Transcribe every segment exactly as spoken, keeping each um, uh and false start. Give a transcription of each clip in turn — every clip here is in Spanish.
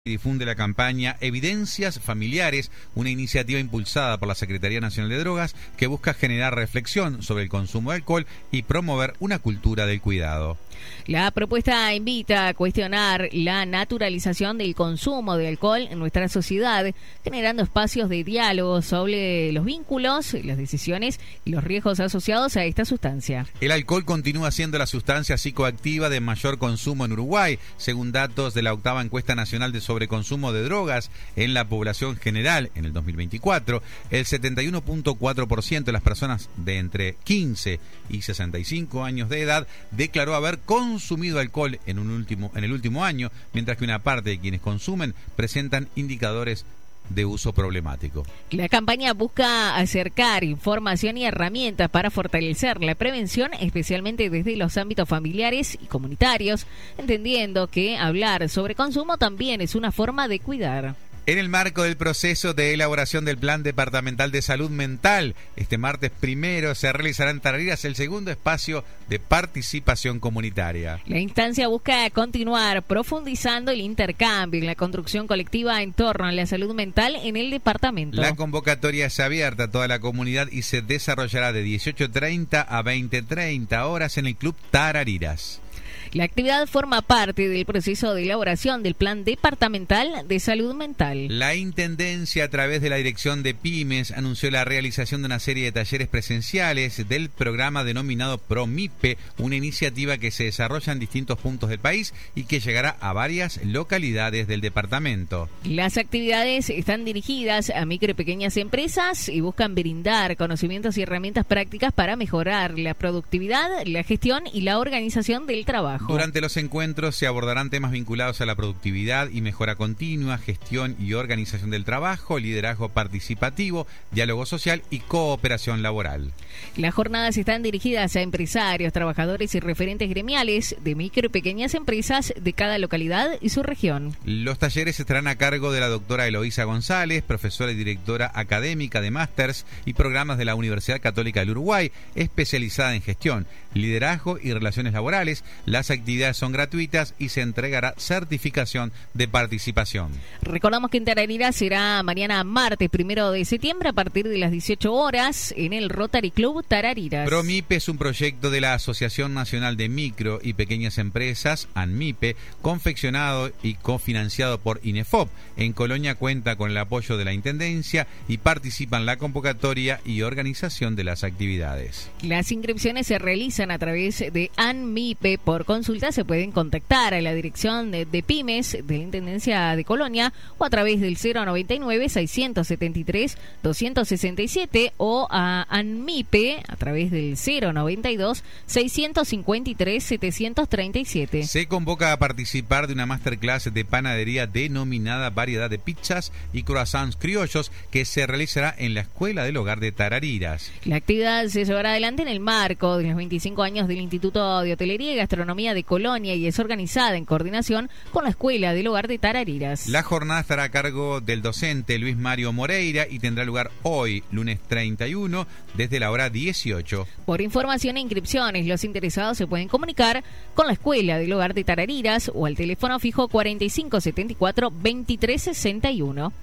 Y difunde la campaña Evidencias Familiares, una iniciativa impulsada por la Secretaría Nacional de Drogas que busca generar reflexión sobre el consumo de alcohol y promover una cultura del cuidado. La propuesta invita a cuestionar la naturalización del consumo de alcohol en nuestra sociedad, generando espacios de diálogo sobre los vínculos, las decisiones y los riesgos asociados a esta sustancia. El alcohol continúa siendo la sustancia psicoactiva de mayor consumo en Uruguay, según datos de la octava encuesta nacional de sobreconsumo de drogas en la población general en el dos mil veinticuatro. El setenta y uno punto cuatro por ciento de las personas de entre quince y sesenta y cinco años de edad declaró haber consumido alcohol en un último en el último año, mientras que una parte de quienes consumen presentan indicadores de uso problemático. La campaña busca acercar información y herramientas para fortalecer la prevención, especialmente desde los ámbitos familiares y comunitarios, entendiendo que hablar sobre consumo también es una forma de cuidar. En el marco del proceso de elaboración del Plan Departamental de Salud Mental, este martes primero se realizará en Tarariras el segundo espacio de participación comunitaria. La instancia busca continuar profundizando el intercambio y la construcción colectiva en torno a la salud mental en el departamento. La convocatoria es abierta a toda la comunidad y se desarrollará de dieciocho treinta a veinte treinta horas en el Club Tarariras. La actividad forma parte del proceso de elaboración del Plan Departamental de Salud Mental. La Intendencia, a través de la Dirección de Pymes, anunció la realización de una serie de talleres presenciales del programa denominado PROMIPE, una iniciativa que se desarrolla en distintos puntos del país y que llegará a varias localidades del departamento. Las actividades están dirigidas a micro y pequeñas empresas y buscan brindar conocimientos y herramientas prácticas para mejorar la productividad, la gestión y la organización del trabajo. Durante los encuentros se abordarán temas vinculados a la productividad y mejora continua, gestión y organización del trabajo, liderazgo participativo, diálogo social y cooperación laboral. Las jornadas están dirigidas a empresarios, trabajadores y referentes gremiales de micro y pequeñas empresas de cada localidad y su región. Los talleres estarán a cargo de la doctora Eloísa González, profesora y directora académica de másters y programas de la Universidad Católica del Uruguay, especializada en gestión, liderazgo y relaciones laborales. Las actividades son gratuitas y se entregará certificación de participación. Recordamos que en Tarariras será mañana martes primero de septiembre a partir de las dieciocho horas en el Rotary Club Tarariras. PROMIPE es un proyecto de la Asociación Nacional de Micro y Pequeñas Empresas, ANMIPE, confeccionado y cofinanciado por INEFOP. En Colonia cuenta con el apoyo de la Intendencia y participa en la convocatoria y organización de las actividades. Las inscripciones se realizan a través de ANMIPE. Por consulta se pueden contactar a la dirección de, de Pymes de la Intendencia de Colonia o a través del cero noventa y nueve, seiscientos setenta y tres, doscientos sesenta y siete o a ANMIPE a través del cero noventa y dos, seiscientos cincuenta y tres, setecientos treinta y siete. Se convoca a participar de una masterclass de panadería denominada Variedad de Pizzas y Croissants Criollos que se realizará en la Escuela del Hogar de Tarariras. La actividad se llevará adelante en el marco de los veinticinco años del Instituto de Hotelería y Gastronomía de Colonia y es organizada en coordinación con la Escuela del Hogar de Tarariras. La jornada estará a cargo del docente Luis Mario Moreira y tendrá lugar hoy, lunes treinta y uno, desde la hora dieciocho. Por información e inscripciones, los interesados se pueden comunicar con la Escuela del Hogar de Tarariras o al teléfono fijo cuarenta y cinco setenta y cuatro, veintitrés sesenta y uno.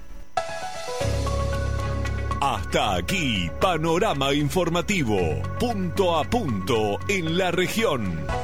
Hasta aquí, Panorama Informativo, punto a punto en la región.